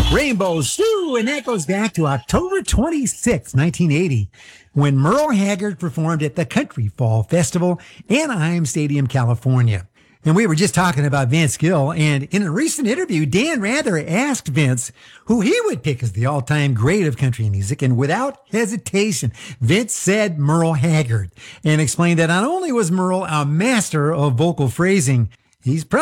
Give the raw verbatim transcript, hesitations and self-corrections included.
Rainbow Stew, and that goes back to October twenty-sixth, nineteen eighty, when Merle Haggard performed at the Country Fall Festival, Anaheim Stadium, California. And we were just talking about Vince Gill, and in a recent interview, Dan Rather asked Vince who he would pick as the all-time great of country music, and without hesitation, Vince said Merle Haggard, and explained that not only was Merle a master of vocal phrasing, he's probably